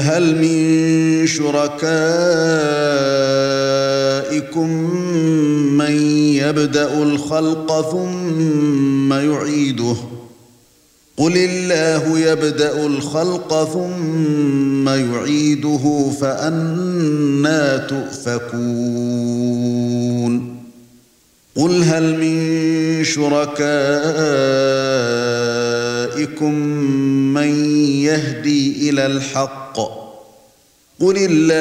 هل من شركائكم من يبدأ الخلق ثم يعيده قل الله يبدأ الخلق ثم يعيده فأنى تؤفكون قل هل من شركائكم من يهدي إلى الحق قل الله